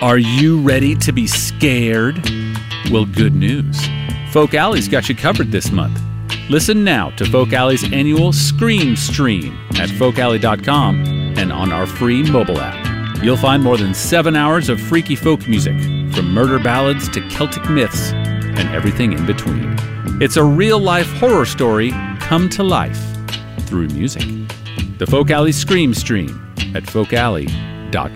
Are you ready to be scared? Well, good news. Folk Alley's got you covered this month. Listen now to Folk Alley's annual Scream Stream at folkalley.com and on our free mobile app. You'll find more than 7 hours of freaky folk music, from murder ballads to Celtic myths and everything in between. It's a real-life horror story come to life through music. The Folk Alley Scream Stream at folkalley.com.